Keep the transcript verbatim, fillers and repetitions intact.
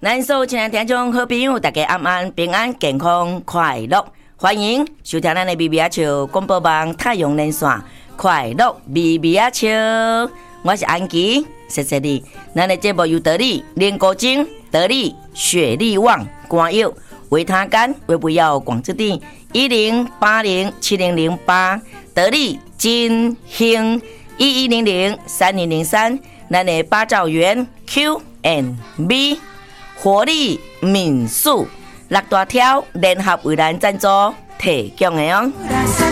咱所有亲爱的听众好朋友，大家晚安，平安健康快乐，欢迎收听咱的咪咪啊笑广播网太阳连线，快乐咪咪啊笑，我是安琪，谢谢你。咱的节目由得力莲果精、得力雪力旺、肝药、维他甘、维不药广之地一零八零七零零八，得力金兴一一零零三零零三，咱的八兆元 Q and B。活力民宿六大条联合为咱赞助提供的哦。